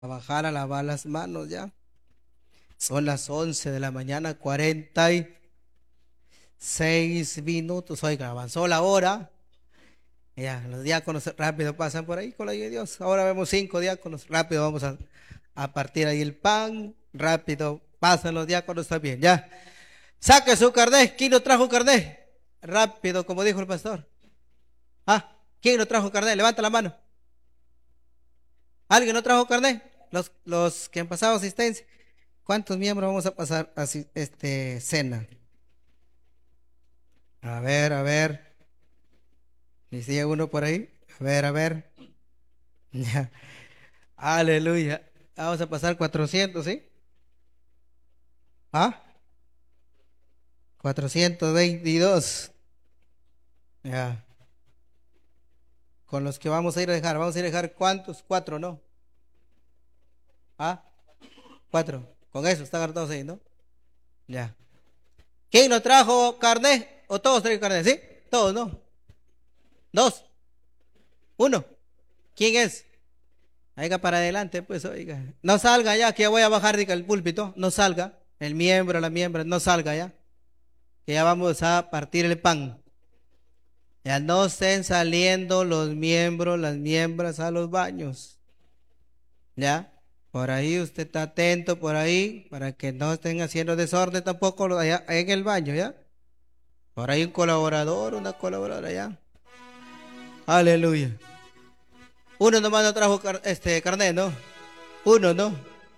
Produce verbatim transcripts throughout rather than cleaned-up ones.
A bajar a lavar las manos ya. Son las once de la mañana, cuarenta y seis minutos. Oiga, avanzó la hora. Ya, los diáconos rápido pasan por ahí con la ayuda de Dios. Ahora vemos cinco diáconos. Rápido vamos a, a partir ahí el pan. Rápido pasan los diáconos también. Ya. Saque su carnet. ¿Quién no trajo carnet? Rápido, como dijo el pastor. Ah, ¿quién no trajo carnet? Levanta la mano. ¿Alguien no trajo carnet? Los, los que han pasado asistencia. ¿Cuántos miembros vamos a pasar a este cena? A ver, a ver. ¿Decía uno por ahí? A ver, a ver. Ya. Aleluya. Vamos a pasar cuatrocientos, ¿sí? ¿Ah? cuatrocientos veintidós. Ya. Con los que vamos a ir a dejar. Vamos a ir a dejar ¿cuántos? Cuatro, ¿no? ¿Ah? Cuatro. Con eso están todos ahí, ¿no? Ya. ¿Quién no trajo carnet? ¿O todos traen carnet? ¿Sí? Todos, ¿no? Dos. Uno. ¿Quién es? Oiga, para adelante, pues, oiga. No salga ya, que ya voy a bajar el púlpito. No salga. El miembro, la miembro, no salga ya. Que ya vamos a partir el pan. Ya no estén saliendo los miembros, las miembros a los baños. ¿Ya? Por ahí usted está atento por ahí para que no estén haciendo desorden tampoco allá en el baño, ¿ya? Por ahí un colaborador, una colaboradora, ¿ya? Aleluya. Uno nomás no trajo car este carnet, ¿no? Uno, ¿no?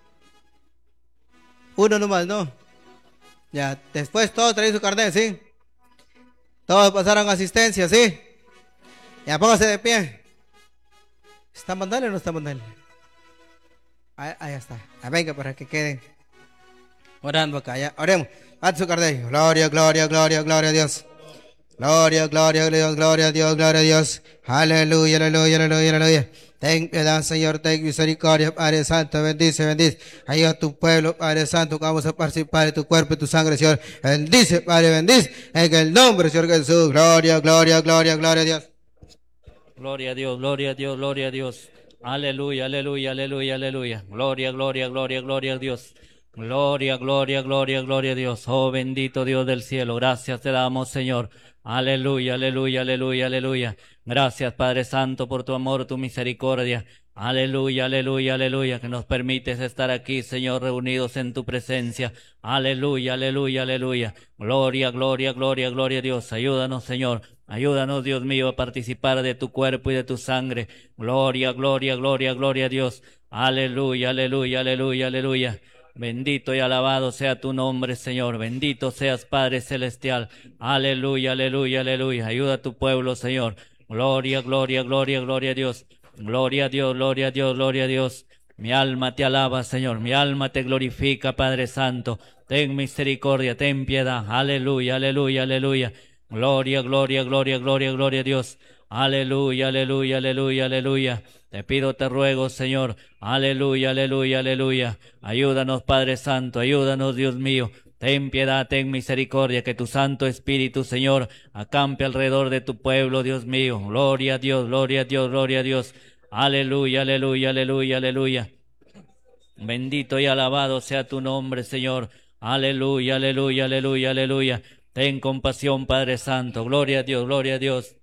Uno nomás, ¿no? Ya, después todos traen su carnet, ¿sí? Todos pasaron asistencia, ¿sí? Ya, póngase de pie. ¿Está mandando o no está mandando? Ahí, ahí está. Ya, venga para que queden orando acá, ya. Oremos. Haz su carnet. Gloria, gloria, gloria, gloria a Dios. Gloria, gloria, Dios, gloria a Dios, gloria a Dios. Aleluya, aleluya, aleluya, aleluya. Ten piedad, Señor, ten misericordia, Padre Santo, bendice, bendice. Ayuda a tu pueblo, Padre Santo, que vamos a participar de tu cuerpo y tu sangre, Señor. Bendice, Padre, bendice. En el nombre, Señor Jesús. Gloria, gloria, gloria, gloria a Dios. Gloria a Dios, gloria a Dios, gloria a Dios. Aleluya, aleluya, aleluya, aleluya. Gloria, gloria, gloria, gloria a Dios. Gloria, gloria, gloria, gloria a Dios. Oh bendito Dios del cielo, gracias te damos, Señor. Aleluya, aleluya, aleluya, aleluya. Gracias, Padre Santo, por tu amor, tu misericordia. Aleluya, aleluya, aleluya, que nos permites estar aquí, Señor, reunidos en tu presencia. Aleluya, aleluya, aleluya. Gloria, gloria, gloria, gloria a Dios. Ayúdanos, Señor. Ayúdanos, Dios mío, a participar de tu cuerpo y de tu sangre. Gloria, gloria, gloria, gloria a Dios. Aleluya, aleluya, aleluya, aleluya. Bendito y alabado sea tu nombre, Señor. Bendito seas, Padre Celestial. Aleluya, aleluya, aleluya. Ayuda a tu pueblo, Señor. Gloria, gloria, gloria, gloria a Dios. Gloria a Dios, gloria a Dios, gloria a Dios. Mi alma te alaba, Señor. Mi alma te glorifica, Padre Santo. Ten misericordia, ten piedad. Aleluya, aleluya, aleluya. Gloria, gloria, gloria, gloria, gloria a Dios. Aleluya, aleluya, aleluya, aleluya. Te pido, te ruego, Señor. Aleluya, aleluya, aleluya. Ayúdanos, Padre Santo, ayúdanos, Dios mío. Ten piedad, ten misericordia, que tu Santo Espíritu, Señor, acampe alrededor de tu pueblo, Dios mío. Gloria a Dios, gloria a Dios, gloria a Dios. Aleluya, aleluya, aleluya, aleluya. Bendito y alabado sea tu nombre, Señor. Aleluya, aleluya, aleluya, aleluya. Ten compasión, Padre Santo. Gloria a Dios, gloria a Dios.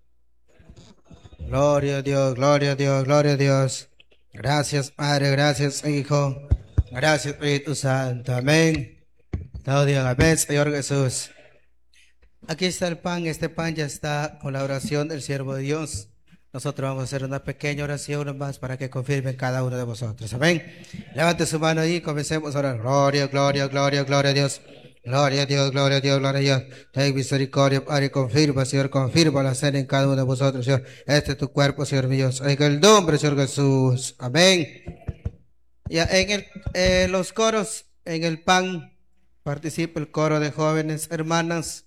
Gloria a Dios, gloria a Dios, gloria a Dios. Gracias, Padre, gracias, Hijo. Gracias, Espíritu Santo. Amén. Todos digan amén, Señor Jesús. Aquí está el pan, este pan ya está con la oración del siervo de Dios. Nosotros vamos a hacer una pequeña oración más para que confirmen cada uno de vosotros. Amén. Levante su mano ahí y comencemos a orar. Gloria, gloria, gloria, gloria a Dios. Gloria a Dios, gloria a Dios, gloria a Dios. Ten misericordia, Padre, confirma, Señor, confirma la cena en cada uno de vosotros, Señor. Este es tu cuerpo, Señor mío. En el nombre, Señor Jesús. Amén. Ya en el, eh, los coros, en el pan, participa el coro de jóvenes hermanas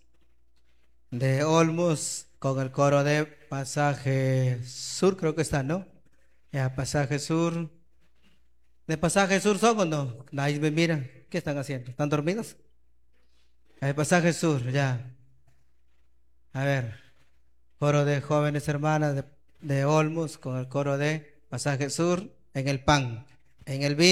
de Olmos con el coro de Pasaje Sur, creo que está, ¿no? Ya, Pasaje Sur. ¿De Pasaje Sur son o no? Nadie me mira. ¿Qué están haciendo? ¿Están dormidos? El Pasaje Sur, ya. A ver, coro de jóvenes hermanas de, de Olmos con el coro de Pasaje Sur en el pan. En el